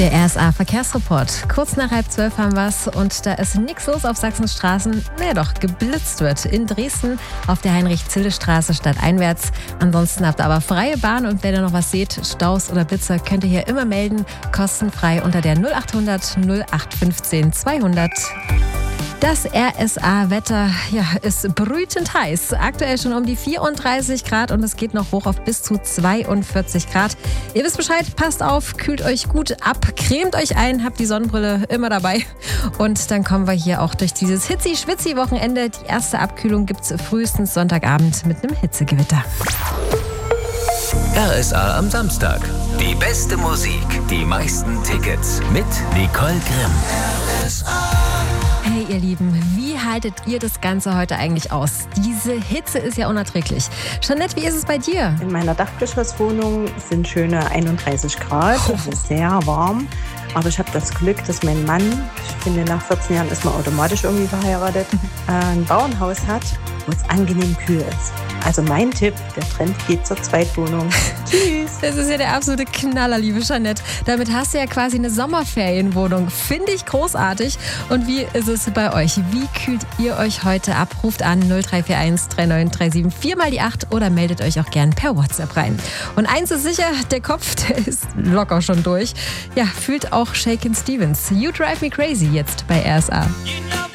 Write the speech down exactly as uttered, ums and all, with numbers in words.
Der R S A-Verkehrsreport. Kurz nach halb zwölf haben wir es und da ist nichts los auf Sachsens Straßen. Naja doch, geblitzt wird. In Dresden auf der Heinrich-Zille-Straße stadteinwärts. Ansonsten habt ihr aber freie Bahn und wenn ihr noch was seht, Staus oder Blitzer, könnt ihr hier immer melden. Kostenfrei unter der null achthundert null acht fünfzehn zweihundert. Das R S A-Wetter ja, ist brütend heiß. Aktuell schon um die vierunddreißig Grad und es geht noch hoch auf bis zu zweiundvierzig Grad. Ihr wisst Bescheid, passt auf, kühlt euch gut ab, cremt euch ein, habt die Sonnenbrille immer dabei. Und dann kommen wir hier auch durch dieses Hitzi-Schwitzi-Wochenende. Die erste Abkühlung gibt es frühestens Sonntagabend mit einem Hitzegewitter. R S A am Samstag. Die beste Musik, die meisten Tickets mit Nicole Grimm. R S A. Hey ihr Lieben, wie haltet ihr das Ganze heute eigentlich aus? Diese Hitze ist ja unerträglich. Jeanette, wie ist es bei dir? In meiner Dachgeschosswohnung sind schöne einunddreißig Grad, also sehr warm. Aber ich habe das Glück, dass mein Mann, ich finde nach vierzehn Jahren ist man automatisch irgendwie verheiratet, ein Bauernhaus hat, wo es angenehm kühl ist. Also mein Tipp, der Trend geht zur Zweitwohnung. Tschüss. Das ist ja der absolute Knaller, liebe Jeanette. Damit hast du ja quasi eine Sommerferienwohnung. Finde ich großartig. Und wie ist es bei euch? Wie kühlt ihr euch heute ab? Ruft an null drei vier eins drei neun drei sieben vier mal die acht oder meldet euch auch gern per WhatsApp rein. Und eins ist sicher, der Kopf, der ist locker schon durch. Ja, fühlt auch Shakin' Stevens. You Drive Me Crazy jetzt bei R S A.